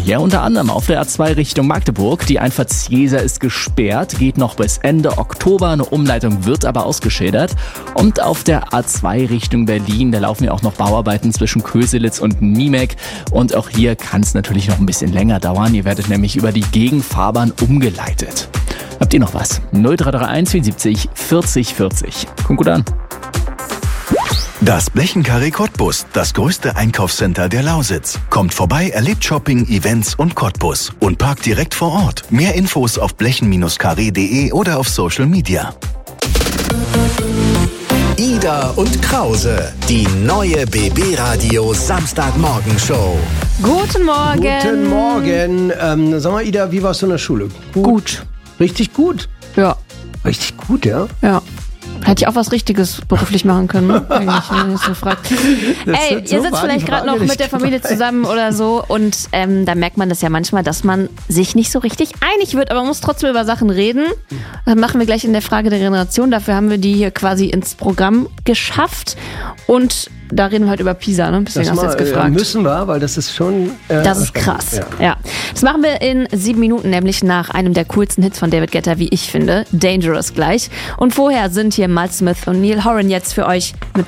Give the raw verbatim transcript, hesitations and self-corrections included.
Ja, unter anderem auf der A zwei Richtung Magdeburg. Die Einfahrt Ziesa ist gesperrt, geht noch bis Ende Oktober. Eine Umleitung wird aber ausgeschildert. Und auf der A zwei Richtung Berlin, da laufen ja auch noch Bauarbeiten zwischen Köselitz und Niemek. Und auch hier kann es natürlich noch ein bisschen länger dauern. Ihr werdet nämlich über die Gegenfahrbahn umgeleitet. Habt ihr noch was? null drei drei eins vierundsiebzig vierzig vierzig. Kommt gut an. Das Blechenkarree Cottbus, das größte Einkaufscenter der Lausitz. Kommt vorbei, erlebt Shopping, Events und Cottbus und parkt direkt vor Ort. Mehr Infos auf blechen Karree punkt de oder auf Social Media. Ida und Krause, die neue B B-Radio Samstagmorgenshow. Guten Morgen. Guten Morgen. Ähm, sag mal, Ida, wie warst du in der Schule? Gut. gut. Richtig gut? Ja. Richtig gut, ja? Ja. Hätte ich auch was Richtiges beruflich machen können, ne? Eigentlich, wenn ihr so fragt. Ey, ihr sitzt vielleicht gerade noch mit der Familie zusammen oder so und ähm, da merkt man das ja manchmal, dass man sich nicht so richtig einig wird, aber man muss trotzdem über Sachen reden. Das machen wir gleich in der Frage der Generation. Dafür haben wir die hier quasi ins Programm geschafft und da reden wir heute über Pisa, ne? Deswegen hast du jetzt gefragt. Müssen wir, weil das ist schon... Äh, das ist krass, ja. ja. Das machen wir in sieben Minuten, nämlich nach einem der coolsten Hits von David Guetta, wie ich finde. Dangerous gleich. Und vorher sind hier Mal Smith und Neil Horan jetzt für euch mit